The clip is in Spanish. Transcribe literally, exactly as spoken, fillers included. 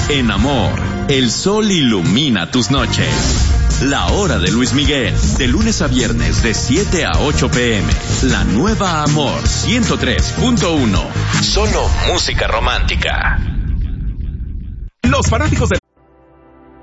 En Amor, el sol ilumina tus noches. La hora de Luis Miguel, de lunes a viernes de siete a ocho pm. La nueva Amor ciento tres punto uno. Solo música romántica. Los fanáticos del